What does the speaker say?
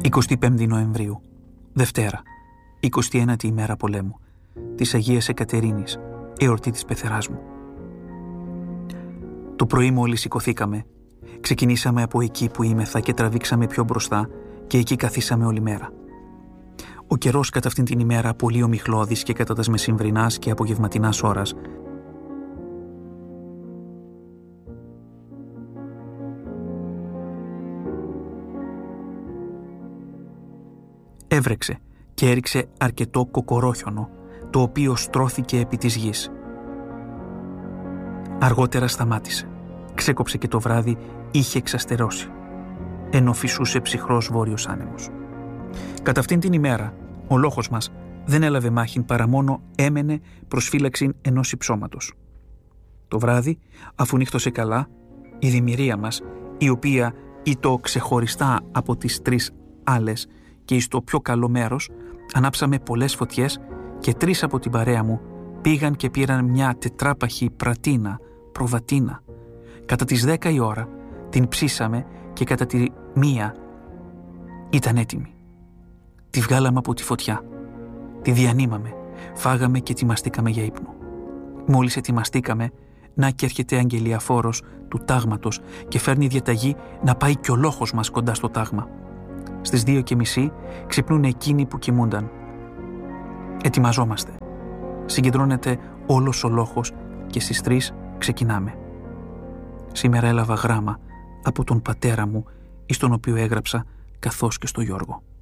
25 Νοεμβρίου, Δευτέρα, 29η ημέρα πολέμου, της Αγίας Εκατερίνης, εορτή της πεθεράς μου. Το πρωί μόλις σηκωθήκαμε, ξεκινήσαμε από εκεί που ήμεθα και τραβήξαμε πιο μπροστά και εκεί καθίσαμε όλη μέρα. Ο καιρός κατά αυτήν την ημέρα πολύ ομιχλώδης και κατά τας μεσημβρινάς και απογευματινάς ώρας έβρεξε και έριξε αρκετό κοκορόχιονο, το οποίο στρώθηκε επί της γης. Αργότερα σταμάτησε. Ξέκοψε και το βράδυ είχε εξαστερώσει, ενώ φυσούσε ψυχρός βόρειος άνεμος. Κατά αυτήν την ημέρα, ο λόγος μας δεν έλαβε μάχην παρά μόνο έμενε προς φύλαξην ενός υψώματος. Το βράδυ, αφού νύχτωσε καλά, η δημιουργία μας, η οποία ήτο ξεχωριστά από τις τρεις άλλες και εις το πιο καλό μέρος, ανάψαμε πολλές φωτιές και 3 από την παρέα μου πήγαν και πήραν μια τετράπαχη πρατίνα, προβατίνα. Κατά τις 10 η ώρα την ψήσαμε και κατά τη 1 ήταν έτοιμη. Τη βγάλαμε από τη φωτιά, τη διανύμαμε, φάγαμε και ετοιμαστήκαμε για ύπνο. Μόλις ετοιμαστήκαμε, να και έρχεται αγγελιαφόρος του τάγματος και φέρνει διαταγή να πάει κι ο λόχος μας κοντά στο τάγμα. Στις 2:30 ξυπνούν εκείνοι που κοιμούνταν. Ετοιμαζόμαστε. Συγκεντρώνεται όλος ο λόχος και στις 3 ξεκινάμε. Σήμερα έλαβα γράμμα από τον πατέρα μου, εις τον οποίο έγραψα καθώς και στο Γιώργο.